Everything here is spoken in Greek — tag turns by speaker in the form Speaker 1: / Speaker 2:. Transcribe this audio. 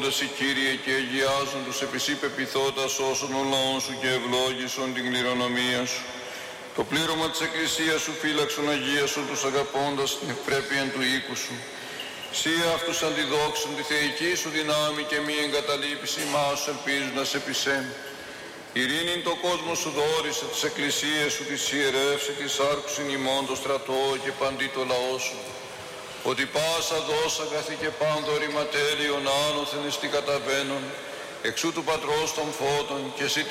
Speaker 1: σε Κύριε και αγιάζουν τους επί σοι πεποιθώτας όσων ο λαών σου και ευλόγησον την κληρονομία σου. Το πλήρωμα της Εκκλησίας σου φύλαξον αγίασον τους αγαπώντας την ευπρέπεια του οίκου σου. Σύ αυτούς αντιδόξουν τη θεϊκή σου δυνάμει και μη εγκαταλείπεις ημάς ελπίζουν να σε πισέμ. Ειρήνην το κόσμο σου δόρισε, τις εκκλησίες σου της ιερεύσε, της άρκουσιν ημών το στρατό και παντί το λαό σου. Ότι πάσα δόσα καθή και πάντο ρηματέλειον άνωθεν εστί καταβαίνον, εξού του Πατρός των φώτων και εσύ